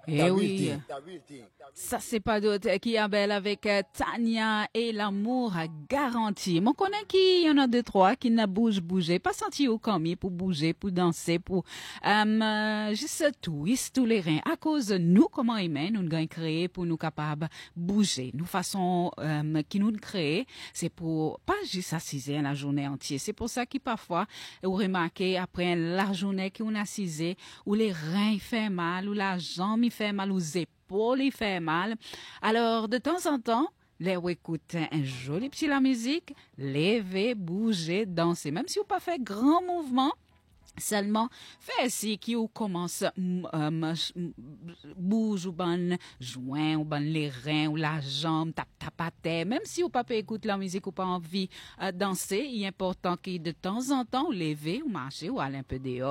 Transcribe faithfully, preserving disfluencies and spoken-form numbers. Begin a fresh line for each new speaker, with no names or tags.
Eh oui, ça c'est pas d'autre qui a belle avec euh, Tania et l'amour à garantie. Mon connaît qui y en a deux trois qui n'a bouge bouger, pas senti au commis pour bouger, pour danser, pour euh, juste twist tous les reins. À cause de nous comment aimer, nous gagnons créer pour nous capables bouger. Nous façon euh, qui nous créer, c'est pour pas juste assiser la journée entière. C'est pour ça que parfois vous remarquez après la journée qu'on assisé où les reins il fait mal, où la jambe il fait mal, aux épaules il fait mal. Alors de temps en temps, les écouter un joli petit la musique, lever, bouger, danser, même si vous pas fait grand mouvement. Seulement, fais si qui ou commence um, bouge ou ban joint ou ban les reins ou la jambe, tap tap à terre. Même si ou pas écouter la musique ou pas envie euh, danser, il est important qu'il de temps en temps ou lever ou marcher ou aller un peu dehors.